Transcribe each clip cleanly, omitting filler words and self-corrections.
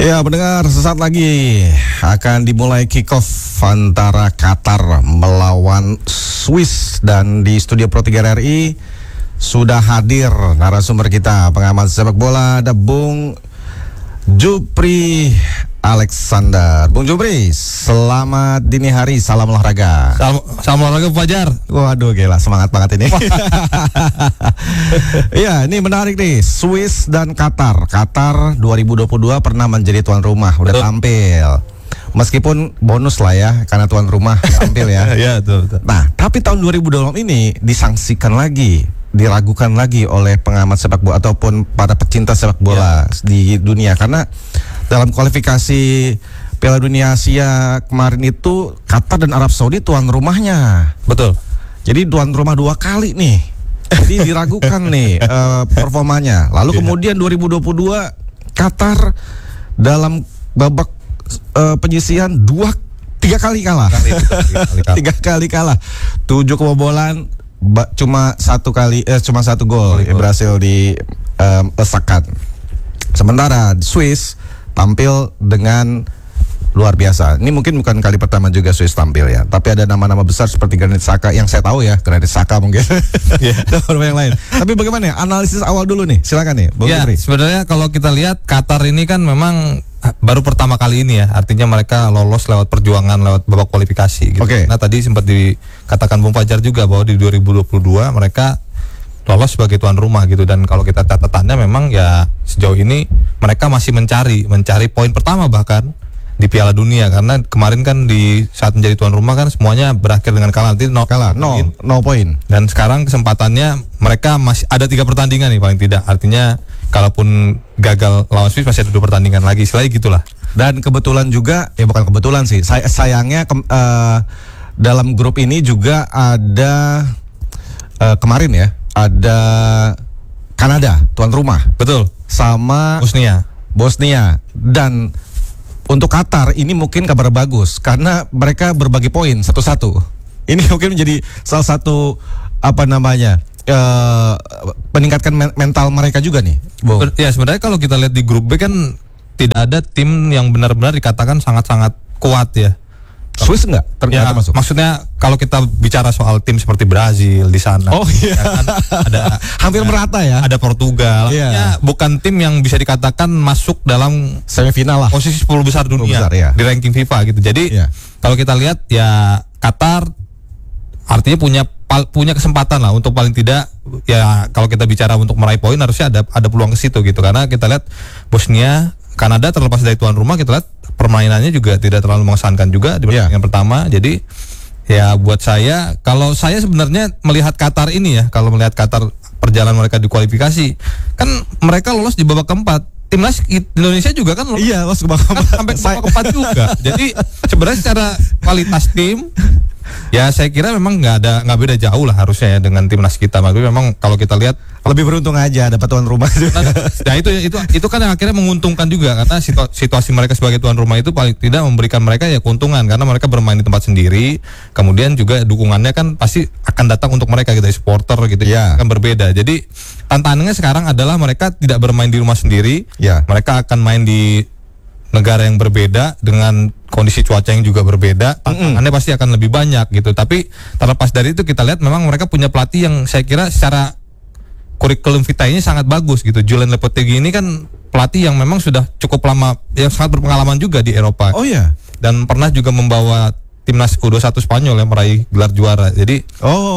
Ya, pendengar, sesaat lagi akan dimulai kick-off antara Qatar melawan Swiss. Dan di studio Pro 3 RRI sudah hadir narasumber kita, pengamat sepak bola, ada Bung Jupri Alexander. Bung Jupri, selamat dini hari, salam olahraga. Salam olahraga Fajar. Waduh, gila, semangat banget ini. Iya, ini menarik nih, Swiss dan Qatar. Qatar 2022 pernah menjadi tuan rumah, udah tampil. Meskipun bonus lah ya, karena tuan rumah tampil ya. Iya, betul. Nah, tapi tahun 2020 ini disangsikan lagi, diragukan lagi oleh pengamat sepak bola ataupun para pecinta sepak bola di dunia, karena dalam kualifikasi Piala Dunia Asia kemarin itu Qatar dan Arab Saudi tuan rumahnya. Betul. Jadi tuan rumah 2 kali nih. Jadi diragukan nih performanya. Lalu kemudian 2022 Qatar dalam babak penyisihan 3 kali kalah. 3 kali kalah. 7 kebobolan, cuma 1 gol yang berhasil dilesakkan. Sementara Swiss tampil dengan luar biasa. Ini mungkin bukan kali pertama juga Swiss tampil ya, tapi ada nama-nama besar seperti Granit Xhaka yang saya tahu ya, Granit Xhaka mungkin. Dan beberapa yang lain. Tapi bagaimana ya? Analisis awal dulu nih, silakan nih, Bung Jupri. Sebenarnya kalau kita lihat Qatar ini kan memang baru pertama kali ini ya, artinya mereka lolos lewat perjuangan, lewat babak kualifikasi gitu. Nah, tadi sempat dikatakan Bung Fajar juga bahwa di 2022 mereka lolos sebagai tuan rumah gitu, dan kalau kita catatannya memang ya sejauh ini mereka masih mencari poin pertama bahkan di Piala Dunia, karena kemarin kan di saat menjadi tuan rumah kan semuanya berakhir dengan kalah, nanti 0 poin. Dan sekarang kesempatannya mereka masih ada 3 pertandingan nih paling tidak, artinya kalaupun gagal lawan Swiss masih ada 2 pertandingan lagi, selain gitulah. Dan kebetulan juga, ya bukan kebetulan sih, sayangnya dalam grup ini juga ada kemarin ya, ada Kanada tuan rumah, betul, sama Bosnia. Dan untuk Qatar ini mungkin kabar bagus karena mereka berbagi poin 1-1. Ini mungkin menjadi salah satu meningkatkan mental mereka juga nih, Bung. Ya, sebenarnya kalau kita lihat di grup B kan tidak ada tim yang benar-benar dikatakan sangat-sangat kuat ya. Swiss enggak ternyata masuk. Maksudnya kalau kita bicara soal tim seperti Brazil di sana, ya kan, ada hampir merata ya. Ada Portugal, bukan tim yang bisa dikatakan masuk dalam semifinal lah, posisi 10 besar dunia di ranking FIFA gitu. Jadi kalau kita lihat ya Qatar artinya punya kesempatan lah untuk paling tidak ya, kalau kita bicara untuk meraih poin harusnya ada peluang ke situ gitu, karena kita lihat Bosnia, Kanada terlepas dari tuan rumah kita lihat permainannya juga tidak terlalu mengesankan juga di pertandingan pertama. Jadi ya buat saya, kalau saya sebenarnya melihat Qatar ini ya, kalau melihat Qatar perjalanan mereka di kualifikasi, kan mereka lolos di babak keempat. Timnas Indonesia juga kan lolos ke babak keempat, sampai babak keempat juga. Jadi sebenarnya secara kualitas tim ya saya kira memang nggak beda jauh lah harusnya ya dengan timnas kita. Tapi memang kalau kita lihat lebih beruntung aja dapat tuan rumah. Nah itu kan yang akhirnya menguntungkan juga, karena situasi mereka sebagai tuan rumah itu paling tidak memberikan mereka ya keuntungan, karena mereka bermain di tempat sendiri, kemudian juga dukungannya kan pasti akan datang untuk mereka gitu, supporter gitu akan berbeda. Jadi tantangannya sekarang adalah mereka tidak bermain di rumah sendiri, mereka akan main di negara yang berbeda dengan kondisi cuaca yang juga berbeda, tantangannya pasti akan lebih banyak gitu. Tapi terlepas dari itu kita lihat memang mereka punya pelatih yang saya kira secara kurikulum vitae-nya sangat bagus gitu. Julen Lopetegui ini kan pelatih yang memang sudah cukup lama, yang sangat berpengalaman juga di Eropa. Dan pernah juga membawa timnas U21 Spanyol yang meraih gelar juara. Jadi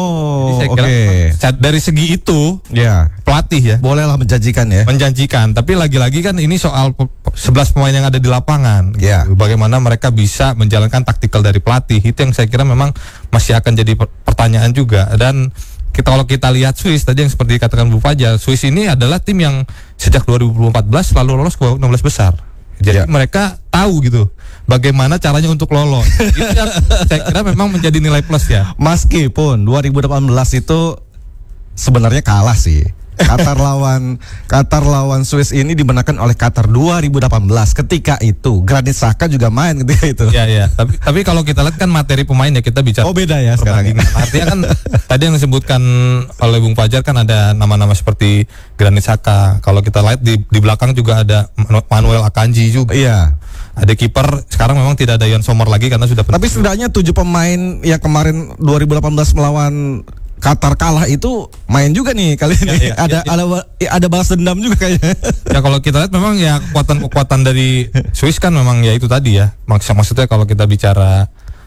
saya kira dari segi itu pelatih ya bolehlah menjanjikan ya. Menjanjikan, tapi lagi-lagi kan ini soal 11 pemain yang ada di lapangan. Bagaimana mereka bisa menjalankan taktikal dari pelatih, itu yang saya kira memang masih akan jadi pertanyaan juga. Dan kalau kita lihat Swiss tadi yang seperti dikatakan Bu Fajar, Swiss ini adalah tim yang sejak 2014 selalu lolos ke babak 16 besar. Jadi mereka tahu gitu bagaimana caranya untuk lolos. Itu yang saya kira memang menjadi nilai plus ya. Meskipun 2018 itu sebenarnya kalah sih. Qatar lawan Swiss ini dimenangkan oleh Qatar 2018. Ketika itu Granit Xhaka juga main ketika itu. Ya. Tapi kalau kita lihat kan materi pemain ya, kita bicara. Oh, beda ya sekarang. Artinya kan tadi yang disebutkan oleh Bung Fajar kan ada nama-nama seperti Granit Xhaka. Kalau kita lihat di belakang juga ada Manuel Akanji juga. Iya. Ada kiper, sekarang memang tidak ada Yann Sommer lagi karena sudah. Tapi setidaknya 7 pemain yang kemarin 2018 melawan Qatar kalah itu main juga nih kali ini. Ada balas dendam juga kayaknya. Ya kalau kita lihat memang ya kekuatan dari Swiss kan memang ya itu tadi ya. Maksudnya kalau kita bicara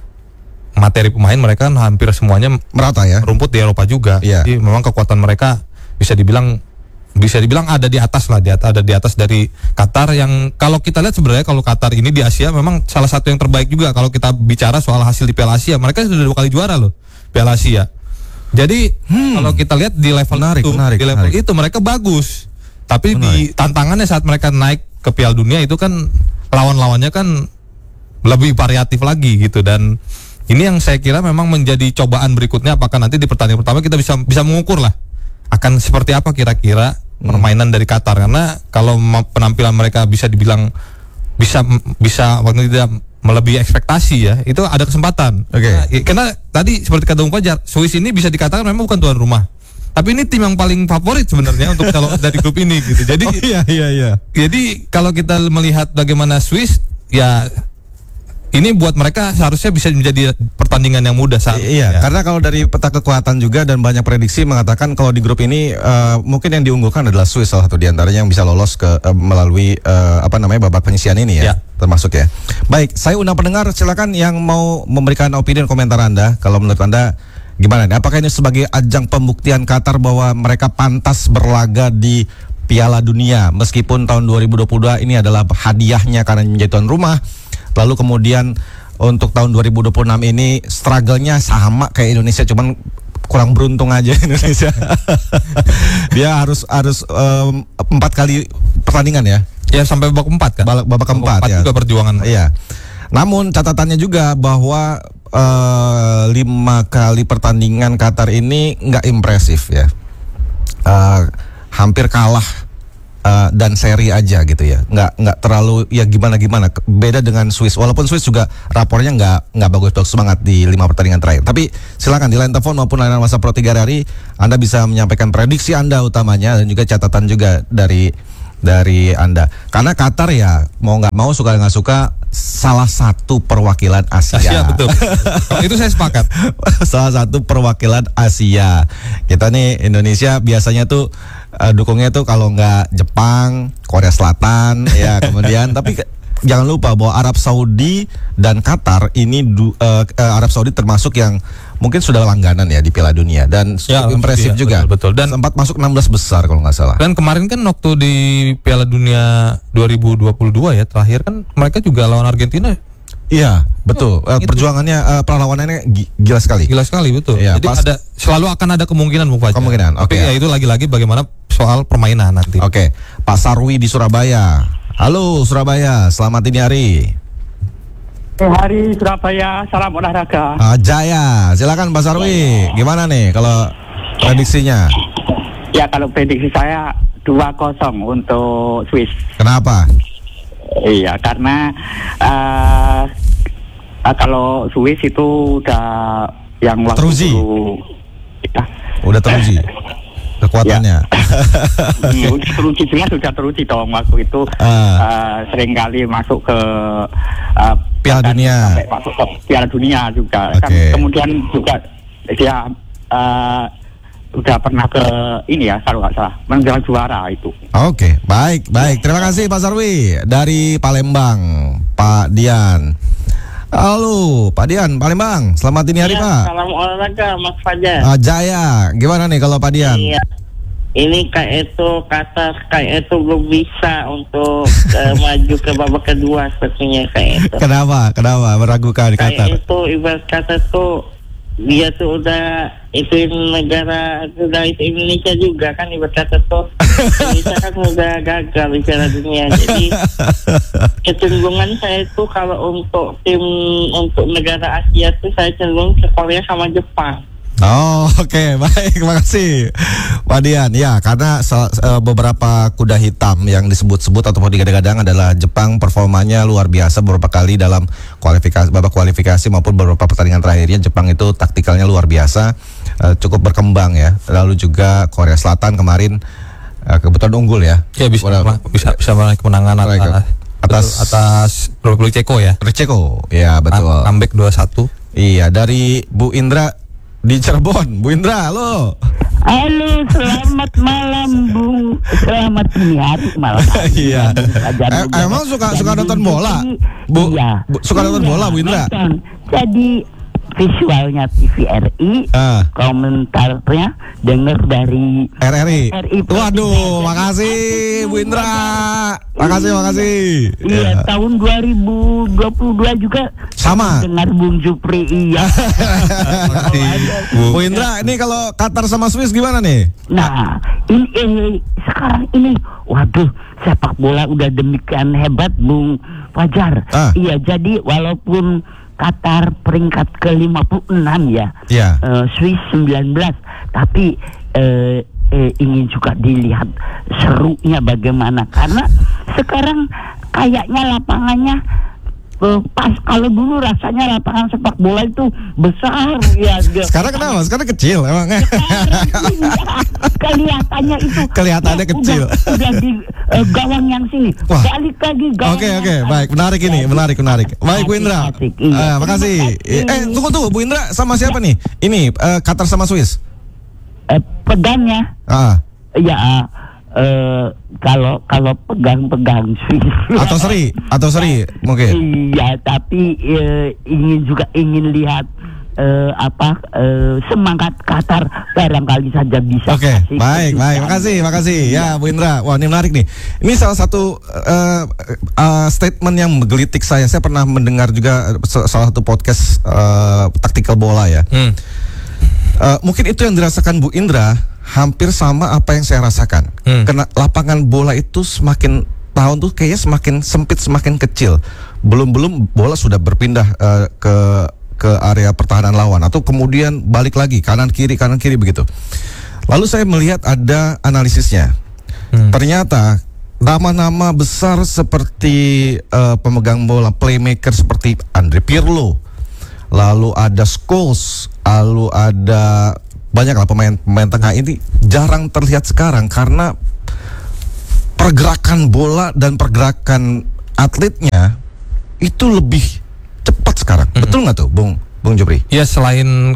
materi pemain, mereka kan hampir semuanya merata ya. Rumput di Eropa juga. Yeah. Jadi memang kekuatan mereka bisa dibilang ada di atas lah, ada di atas dari Qatar yang kalau kita lihat sebenarnya kalau Qatar ini di Asia memang salah satu yang terbaik juga kalau kita bicara soal hasil di Piala Asia. Mereka sudah 2 kali juara loh Piala Asia. Jadi kalau kita lihat di level itu mereka bagus. Tapi di tantangannya saat mereka naik ke Piala Dunia itu kan lawan-lawannya kan lebih variatif lagi gitu, dan ini yang saya kira memang menjadi cobaan berikutnya, apakah nanti di pertandingan pertama kita bisa mengukur lah akan seperti apa kira-kira permainan dari Qatar, karena kalau penampilan mereka bisa dibilang bisa waktu tidak melebihi ekspektasi ya, itu ada kesempatan. Karena tadi seperti kata Bung Fajar, Swiss ini bisa dikatakan memang bukan tuan rumah, tapi ini tim yang paling favorit sebenarnya untuk kalau dari grup ini gitu. Jadi jadi kalau kita melihat bagaimana Swiss ya, ini buat mereka seharusnya bisa menjadi pertandingan yang mudah saat karena kalau dari peta kekuatan juga dan banyak prediksi mengatakan kalau di grup ini mungkin yang diunggulkan adalah Swiss, salah satu diantaranya yang bisa lolos ke melalui babak penyisian ini ya. Termasuk ya. Baik, saya undang pendengar, silakan yang mau memberikan opini dan komentar Anda. Kalau menurut Anda gimana nih? Apakah ini sebagai ajang pembuktian Qatar bahwa mereka pantas berlaga di Piala Dunia meskipun tahun 2022 ini adalah hadiahnya karena menjadi tuan rumah. Lalu kemudian untuk tahun 2026 ini struggle-nya sama kayak Indonesia, cuman kurang beruntung aja Indonesia. Dia harus 4 kali pertandingan ya. Ya sampai babak 4 kan. Babak keempat ya. Juga perjuangan. Iya. Namun catatannya juga bahwa 5 kali pertandingan Qatar ini nggak impresif ya. Hampir kalah dan seri aja gitu ya, nggak terlalu ya gimana beda dengan Swiss, walaupun Swiss juga rapornya nggak bagus semangat di 5 pertandingan terakhir. Tapi silakan di line telepon maupun layanan WhatsApp Pro 3 Hari Anda bisa menyampaikan prediksi Anda utamanya dan juga catatan juga dari Anda, karena Qatar ya mau nggak mau suka nggak suka salah satu perwakilan Asia. Betul. Itu saya sepakat. Salah satu perwakilan Asia. Kita nih Indonesia biasanya tuh dukungnya tuh kalau nggak Jepang, Korea Selatan ya kemudian tapi jangan lupa bahwa Arab Saudi dan Qatar ini Arab Saudi termasuk yang mungkin sudah langganan ya di Piala Dunia dan impresif juga. Betul. Dan sempat masuk 16 besar kalau nggak salah. Dan kemarin kan waktu di Piala Dunia 2022 ya terakhir kan mereka juga lawan Argentina. Iya, betul. Perjuangannya perlawanannya gila sekali. Gila sekali, betul. Ya, jadi selalu akan ada kemungkinan Bung Fajar. Kemungkinan. Tapi ya itu lagi-lagi bagaimana soal permainan nanti. Oke. Pak Sarwi di Surabaya. Halo Surabaya, selamat dini hari. Hari Surabaya, salam olahraga. Jaya, silakan Pak Sarwi. Gimana nih kalau prediksinya? Ya kalau prediksi saya 2-0 untuk Swiss. Kenapa? Iya, karena kalau Swiss itu udah yang waktu teruji. Ya. Udah teruji kekuatannya. Ya. Teruji jelas sudah teruji dong waktu itu sering kali masuk ke Piala Dunia. Sampai masuk ke Piala Dunia juga. Okay. Kan kemudian juga dia udah pernah ke ini ya kalau nggak salah menang juara itu. Oke, baik. Terima kasih Pak Sarwi dari Palembang, Pak Dian. Halo, Pak Dian, Palembang. Selamat dini hari, Pak. Salam olahraga, Mas Fajar. Jaya, gimana nih kalau Pak Dian? Iya. Ini kayak itu Qatar kayak itu belum bisa untuk maju ke babak kedua sepertinya kayak itu. Kenapa meragukan Qatar? Kayak itu ibarat kata tuh dia tuh udah itu negara udah itu Indonesia juga kan ibarat kata tuh Indonesia kan udah gagal di Piala Dunia, jadi kecenderungan saya itu kalau untuk tim untuk negara Asia tuh saya cenderung ke Korea sama Jepang. Oh, oke, baik, makasih Pak Dian. Ya, karena beberapa kuda hitam yang disebut-sebut ataupun digadang-gadang adalah Jepang performanya luar biasa beberapa kali dalam babak kualifikasi maupun beberapa pertandingan terakhirnya. Jepang itu taktikalnya luar biasa, cukup berkembang ya. Lalu juga Korea Selatan kemarin kebetulan unggul ya. Ya bisa meraih kemenangan atas Republik Ceko ya. Ceko, ya betul. Comeback 2-1. Iya, dari Bu Indra di Cirebon. Bu Indra, halo. Halo, selamat malam Bung. Selamat dini hari malam. Iya. Emang suka nonton bola? Bu, iya. Suka nonton bola, Bu Indra? Nonton. Jadi visualnya TVRI, komentarnya dengar dari RRI. RRI. Waduh, makasih Bu Indra. Makasih. Iya, tahun 2022 juga sama dengar Bung Jupri. Iya. Bu Indra, ini kalau Qatar sama Swiss gimana nih? Nah, ini sekarang ini, waduh, sepak bola udah demikian hebat, Bung Fajar. Iya, jadi walaupun Qatar peringkat ke-56 ya, Swiss 19, tapi ingin juga dilihat serunya bagaimana, karena sekarang kayaknya lapangannya pas. Kalau dulu rasanya lapangan sepak bola itu besar ya. Sekarang kenapa? Sekarang kecil emang. Kelihatannya kecil. Udah di gawang yang sini. Wah. Balik lagi gawang. Oke, baik, menarik ini, menarik. Baik Bu Indra. Iya. Makasih. Tunggu Bu Indra sama siapa nih? Ini Qatar sama Swiss. Pegangnya. Ya. Kalau pegang Swiss atau seri mungkin. Iya, tapi ingin lihat semangat Qatar barangkali saja bisa. Oke, baik, makasih ya Bu Indra. Wah, ini menarik nih. Ini salah satu statement yang menggelitik saya. Saya pernah mendengar juga salah satu podcast taktikal bola ya. Mungkin itu yang dirasakan Bu Indra hampir sama apa yang saya rasakan. Karena lapangan bola itu semakin tahun tuh kayaknya semakin sempit, semakin kecil. Belum bola sudah berpindah ke area pertahanan lawan, atau kemudian balik lagi kanan kiri begitu. Lalu saya melihat ada analisisnya. Ternyata nama-nama besar seperti pemegang bola, playmaker seperti Andre Pirlo, lalu ada Scholes, lalu ada banyaklah pemain tengah ini jarang terlihat sekarang karena pergerakan bola dan pergerakan atletnya itu lebih cepat sekarang. Betul nggak tuh, Bung Jopri? Ya, selain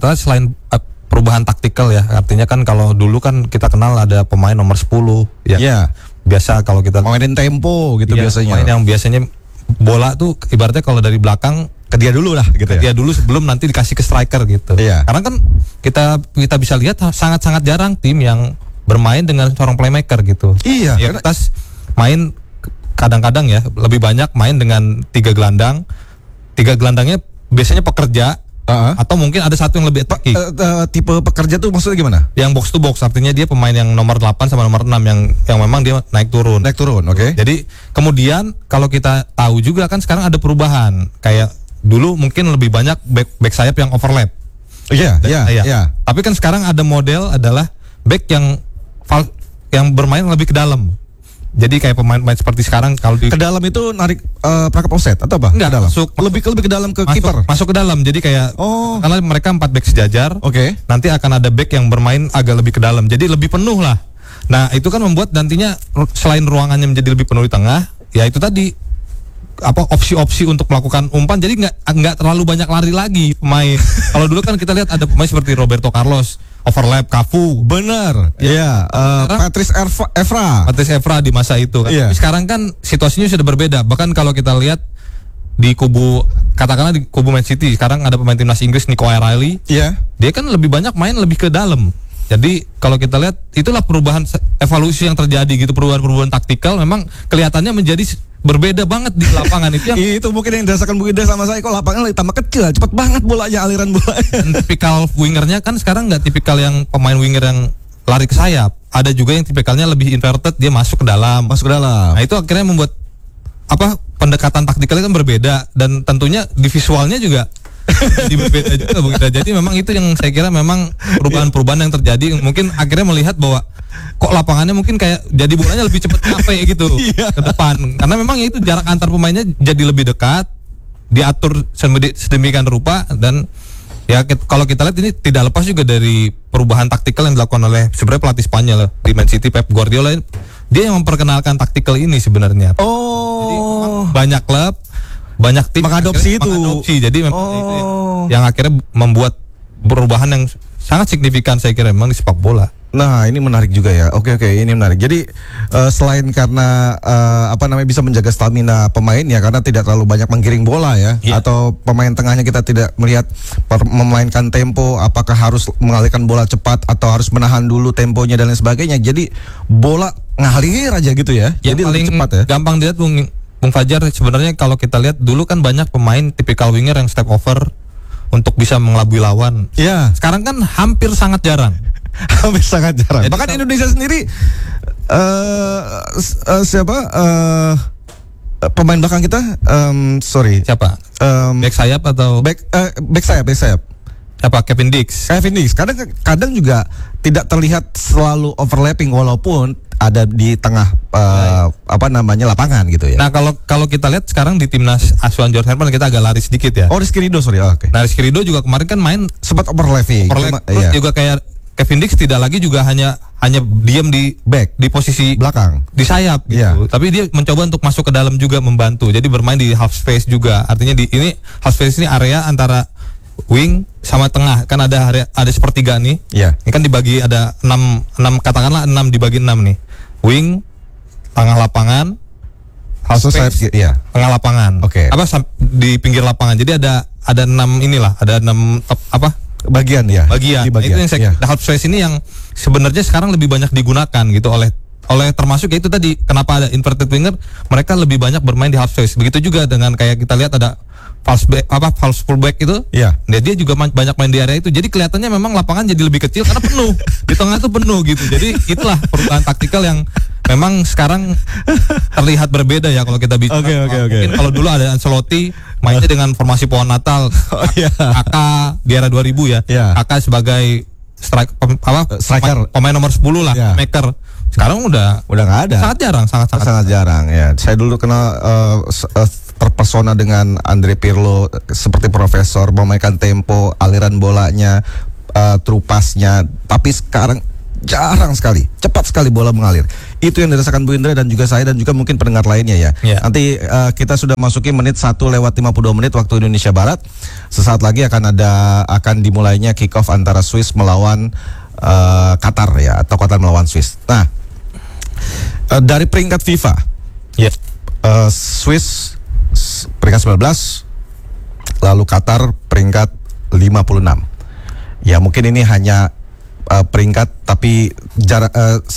perubahan taktikal ya, artinya kan kalau dulu kan kita kenal ada pemain nomor 10 ya. Yeah. Biasa kalau kita mainin tempo gitu ya, biasanya. Pemain yang biasanya bola tuh ibaratnya kalau dari belakang ke dia dulu lah gitu. Dia dulu sebelum nanti dikasih ke striker gitu. Iya. Karena kan kita bisa lihat sangat-sangat jarang tim yang bermain dengan seorang playmaker gitu. Iya. Ya, kita main kadang-kadang ya lebih banyak main dengan 3 gelandang. 3 gelandangnya biasanya pekerja. Atau mungkin ada satu yang lebih attacking. Tipe pekerja tuh maksudnya gimana? Yang box to box, artinya dia pemain yang nomor 8 sama nomor 6 yang memang dia naik turun, oke. Jadi kemudian kalau kita tahu juga kan sekarang ada perubahan. Kayak dulu mungkin lebih banyak back sayap yang overlap. Iya. Tapi kan sekarang ada model adalah back yang bermain lebih ke dalam. Jadi kayak pemain seperti sekarang kalau ke dalam itu narik perangkap offset atau apa? Enggak, dalam. Lebih ke dalam ke kiper. Masuk ke dalam. Jadi kayak karena mereka 4 back sejajar. Oke. Nanti akan ada back yang bermain agak lebih ke dalam. Jadi lebih penuh lah. Nah, itu kan membuat nantinya selain ruangannya menjadi lebih penuh di tengah, ya itu tadi opsi-opsi untuk melakukan umpan, jadi nggak terlalu banyak lari lagi pemain. Kalau dulu kan kita lihat ada pemain seperti Roberto Carlos, overlap, Cafu. Bener. Iya. Patrice Evra di masa itu kan. Yeah. Tapi sekarang kan situasinya sudah berbeda. Bahkan kalau kita lihat di katakanlah di kubu Man City, sekarang ada pemain timnas Inggris Nico O'Reilly. Iya. Dia kan lebih banyak main lebih ke dalam. Jadi kalau kita lihat itulah perubahan evolusi yang terjadi gitu, perubahan taktikal memang kelihatannya menjadi berbeda banget di lapangan itu yang itu mungkin yang dirasakan Bu Ida sama saya, kok lapangan tambah kecil, cepat banget bolanya, aliran bola. Tipikal wingernya kan sekarang nggak tipikal yang pemain winger yang lari ke sayap, ada juga yang tipikalnya lebih inverted, dia masuk ke dalam. Nah itu akhirnya membuat pendekatan taktikalnya kan berbeda, dan tentunya di visualnya juga jadi berbeda juga Bung Indra. Jadi memang itu yang saya kira memang perubahan-perubahan yang terjadi, mungkin akhirnya melihat bahwa kok lapangannya mungkin kayak jadi bolanya lebih cepat nyampe gitu ke depan, karena memang itu jarak antar pemainnya jadi lebih dekat, diatur sedemikian rupa. Dan ya kalau kita lihat ini tidak lepas juga dari perubahan taktikal yang dilakukan oleh sebenarnya pelatih Spanyol di Man City, Pep Guardiola. Dia yang memperkenalkan taktikal ini sebenarnya. Jadi, banyak klub, banyak tim mengadopsi itu. Jadi memang itu yang akhirnya membuat perubahan yang sangat signifikan saya kira memang di sepak bola. Nah, ini menarik juga ya. Oke, ini menarik. Jadi selain karena bisa menjaga stamina pemain ya, karena tidak terlalu banyak menggiring bola ya, atau pemain tengahnya kita tidak melihat memainkan tempo, apakah harus mengalihkan bola cepat atau harus menahan dulu temponya dan lain sebagainya. Jadi bola ngalir aja gitu ya. Yang jadi paling lebih cepat ya. Gampang dilihat Bung Fajar, sebenarnya kalau kita lihat dulu kan banyak pemain tipikal winger yang step over untuk bisa mengelabui lawan. Iya. Sekarang kan hampir sangat jarang. Hampir sangat jarang. Jadi Bahkan Indonesia sendiri pemain belakang kita Siapa? Back sayap atau back sayap. Siapa? Kevin Dix. Kadang juga tidak terlihat selalu overlapping walaupun ada di tengah lapangan gitu ya. Nah, kalau kita lihat sekarang di timnas asuhan George Herman kita agak lari sedikit ya. Oh, Rizky Ridho, oke. Nah, Rizky Ridho juga kemarin kan main sempat overlapping. Terus juga kayak Kevin Dix tidak lagi juga hanya diam di back, di posisi belakang, di sayap gitu. Iya. Tapi dia mencoba untuk masuk ke dalam juga membantu. Jadi bermain di half space juga. Artinya ini half space ini area antara wing sama tengah, kan ada sepertiga nih. Iya. Ini kan dibagi ada 6 katakanlah 6 dibagi 6 nih. Wing, tengah lapangan, half space, tengah lapangan. Oke. Di pinggir lapangan. Jadi ada 6 inilah, ada 6 bagian ya. Bagian. Itu yang half space ini yang sebenarnya sekarang lebih banyak digunakan gitu oleh termasuk ya itu tadi kenapa ada inverted winger, mereka lebih banyak bermain di half space. Begitu juga dengan kayak kita lihat ada false fullback itu. Iya. Nah, dia juga banyak main di area itu. Jadi kelihatannya memang lapangan jadi lebih kecil karena penuh. Di tengah itu penuh gitu. Jadi itulah perubahan taktikal yang memang sekarang terlihat berbeda ya kalau kita bicara. Mungkin kalau dulu ada Ancelotti mainnya dengan formasi pohon Natal. Kakak di era 2000 ya. Kakak sebagai striker, pemain nomor 10 lah, maker. Sekarang udah nggak ada. Sangat jarang ya. Saya dulu kenal terpesona dengan Andre Pirlo seperti profesor, memainkan tempo, aliran bolanya, trupasnya. Tapi sekarang jarang sekali, cepat sekali bola mengalir. Itu yang dirasakan Bu Indra dan juga saya dan juga mungkin pendengar lainnya ya. Nanti kita sudah masuki menit 1:52 waktu Indonesia Barat. Sesaat lagi akan dimulainya kick off antara Swiss melawan Qatar ya, atau Qatar melawan Swiss. Nah, dari peringkat FIFA, Swiss peringkat 19, lalu Qatar peringkat 56. Ya mungkin ini hanya peringkat, tapi jarak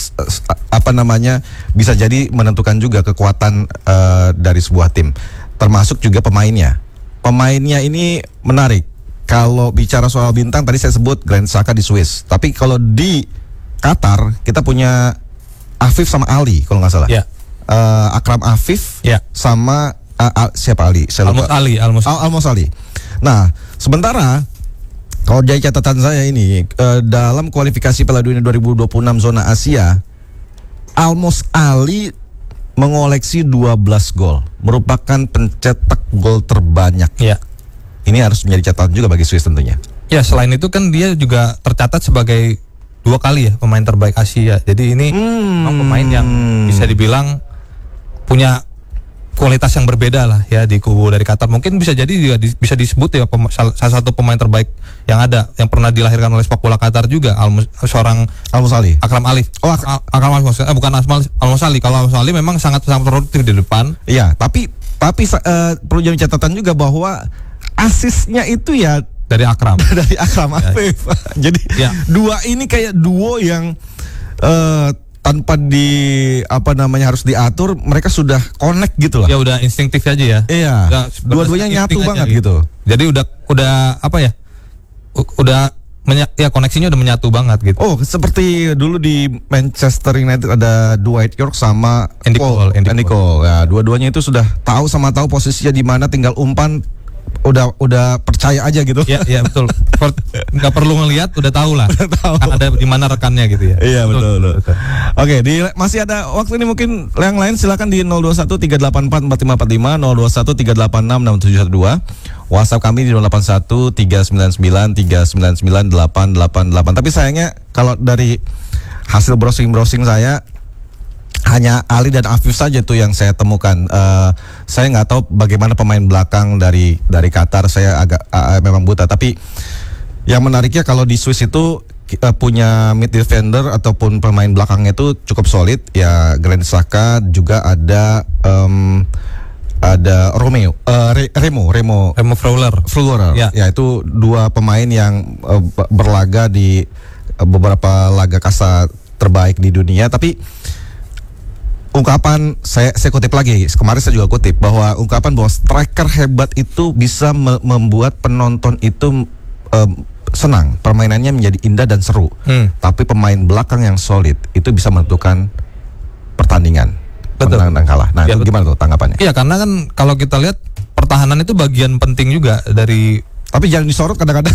bisa jadi menentukan juga kekuatan dari sebuah tim, termasuk juga pemainnya. Pemainnya ini menarik. Kalau bicara soal bintang tadi saya sebut Granit Xhaka di Swiss, tapi kalau di Qatar kita punya Afif sama Ali kalau nggak salah. Akram Afif sama siapa Ali? Almos Ali. Nah, sementara kalau dari catatan saya ini dalam kualifikasi Piala Dunia 2026 zona Asia, Almos Ali mengoleksi 12 gol, merupakan pencetak gol terbanyak. Ini harus menjadi catatan juga bagi Swiss tentunya. Ya, selain itu kan dia juga tercatat sebagai 2 kali ya pemain terbaik Asia. Jadi ini pemain yang bisa dibilang punya kualitas yang berbeda lah ya di kubu dari Qatar. Mungkin bisa jadi juga bisa disebut ya salah satu pemain terbaik yang ada, yang pernah dilahirkan oleh sepak bola Qatar juga, seorang Almos Ali. Akram Alif. Akram Alif, bukan Almos Ali. Kalau Almos Ali memang sangat produktif di depan. Iya, tapi perlu jadi catatan juga bahwa asisnya itu ya dari Akram. Dari Akram Afif. Jadi dua ini kayak duo yang tanpa harus diatur, mereka sudah connect gitu lah. Ya udah instingtif aja ya. Iya. Dua-duanya nyatu banget gitu. Jadi udah koneksinya udah menyatu banget gitu. Oh, seperti dulu di Manchester United ada Dwight York sama Andy Cole. Ya, dua-duanya itu sudah tahu posisinya di mana, tinggal umpan udah percaya aja gitu. Ya betul. Nggak perlu ngelihat, udah tahu lah. Kan ada di mana rekannya gitu ya. Iya betul. Oke, masih ada waktu ini, mungkin yang lain silakan di 021-384-4545, 021-386-6712. WhatsApp kami di 081-399-399-888. Tapi sayangnya kalau dari hasil browsing saya, hanya Ali dan Afif saja tuh yang saya temukan. Saya nggak tahu bagaimana pemain belakang dari Qatar. Saya agak memang buta. Tapi yang menariknya kalau di Swiss itu punya mid defender ataupun pemain belakangnya itu cukup solid. Ya Granit Xhaka, juga ada Remo Freuler. Ya itu dua pemain yang berlaga di beberapa laga kasta terbaik di dunia. Tapi ungkapan saya kutip lagi, kemarin saya juga kutip bahwa striker hebat itu bisa membuat penonton itu senang, permainannya menjadi indah dan seru. Tapi pemain belakang yang solid itu bisa menentukan pertandingan, menang dan kalah. Nah, itu gimana tuh tanggapannya? Iya, karena kan kalau kita lihat pertahanan itu bagian penting juga dari. Tapi jangan disorot kadang-kadang.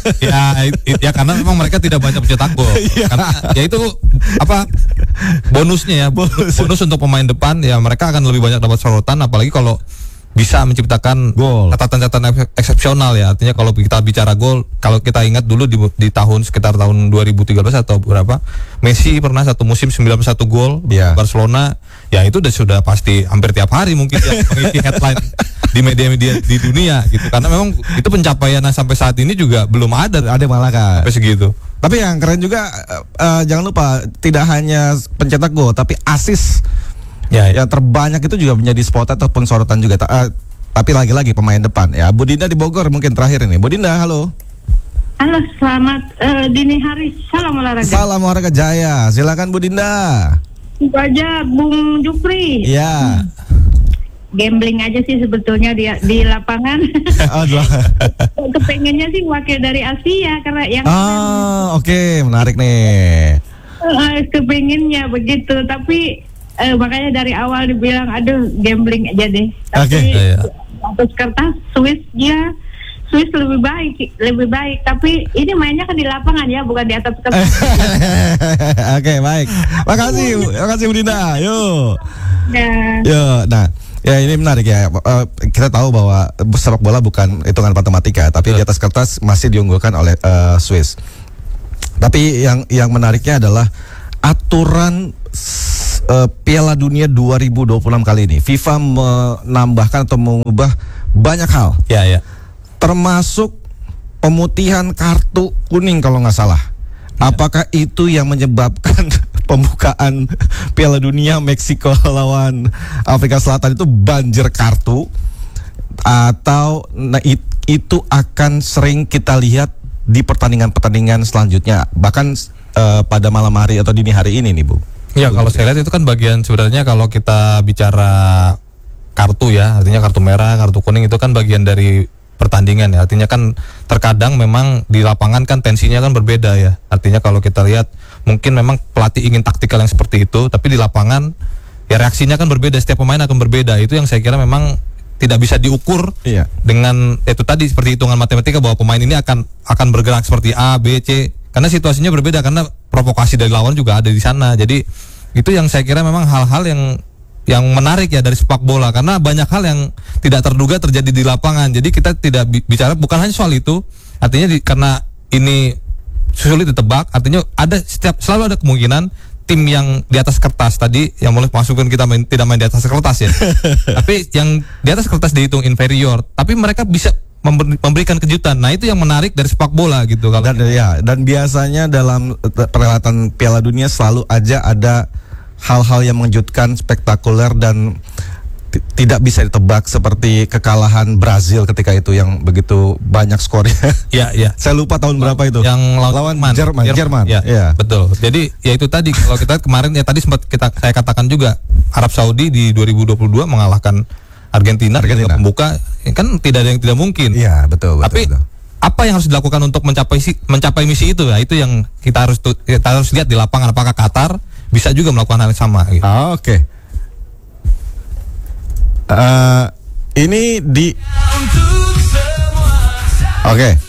ya karena memang mereka tidak banyak mencetak gol. Karena ya itu bonusnya ya. Bonus untuk pemain depan ya, mereka akan lebih banyak dapat sorotan, apalagi kalau bisa menciptakan catatan-catatan eksepsional ya. Artinya kalau kita bicara gol, kalau kita ingat dulu di sekitar tahun 2013 atau berapa, Messi pernah satu musim 91 gol Barcelona. Ya itu sudah pasti hampir tiap hari mungkin ya mengisi headline di media-media di dunia gitu. Karena memang itu pencapaian sampai saat ini juga belum ada malah kan sampai segitu. Tapi yang keren juga jangan lupa, tidak hanya pencetak gol tapi assist. Yang terbanyak itu juga menjadi spot ataupun sorotan juga. Tapi lagi-lagi pemain depan. Ya, Bu Dinda di Bogor mungkin terakhir ini. Bu Dinda, halo. Halo, selamat dini hari. Salam olahraga. Salam olahraga Jaya. Silakan Bu Dinda. Itu aja Bung Jupri. Iya. Gambling aja sih sebetulnya di lapangan. Kepengennya sih wakil dari Asia karena yang. Oke, menarik nih. Kepengennya begitu, tapi makanya dari awal dibilang aduh gambling aja deh. Tapi atas kertas Swiss lebih baik, tapi ini mainnya kan di lapangan ya, bukan di atas kertas. Oke, baik. Makasih Bu Dinda. Yuk. Nah, ya ini menarik ya. Kita tahu bahwa sepak bola bukan hitungan matematika, tapi di atas kertas masih diunggulkan oleh Swiss. Tapi yang menariknya adalah aturan Piala Dunia 2026 kali ini. FIFA menambahkan atau mengubah banyak hal. Ya. Termasuk pemutihan kartu kuning kalau nggak salah. Apakah itu yang menyebabkan pembukaan Piala Dunia Meksiko lawan Afrika Selatan itu banjir kartu, atau itu akan sering kita lihat di pertandingan-pertandingan selanjutnya, bahkan pada malam hari atau dini hari ini nih, Bu? Ya, kalau saya lihat itu kan bagian sebenarnya kalau kita bicara kartu ya, artinya kartu merah, kartu kuning itu kan bagian dari pertandingan ya. Artinya kan terkadang memang di lapangan kan tensinya kan berbeda ya. Artinya kalau kita lihat mungkin memang pelatih ingin taktikal yang seperti itu, tapi di lapangan ya reaksinya kan berbeda, setiap pemain akan berbeda. Itu yang saya kira memang tidak bisa diukur dengan itu tadi seperti hitungan matematika bahwa pemain ini akan bergerak seperti A, B, C, karena situasinya berbeda, karena provokasi dari lawan juga ada di sana. Jadi itu yang saya kira memang hal-hal yang menarik ya dari sepak bola, karena banyak hal yang tidak terduga terjadi di lapangan. Jadi kita tidak bicara bukan hanya soal itu, artinya karena ini sulit ditebak, artinya selalu ada kemungkinan tim yang di atas kertas tadi yang boleh masukkan kita tidak main di atas kertas ya. Tapi yang di atas kertas dihitung inferior, tapi mereka bisa memberikan kejutan. Nah, itu yang menarik dari sepak bola gitu kalau. Dan biasanya dalam perhelatan Piala Dunia selalu aja ada hal-hal yang mengejutkan, spektakuler dan tidak bisa ditebak, seperti kekalahan Brazil ketika itu yang begitu banyak skornya. Iya. Saya lupa tahun berapa itu. Yang lawan Jerman. Ya, betul. Jadi ya itu tadi kalau kita kemarin ya tadi sempat saya katakan juga Arab Saudi di 2022 mengalahkan Argentina. Pembuka kan tidak ada yang tidak mungkin. Iya, betul. Tapi apa yang harus dilakukan untuk mencapai misi itu ya, itu yang kita harus lihat di lapangan, apakah Qatar bisa juga melakukan hal yang sama gitu. Oke. Ini Oke.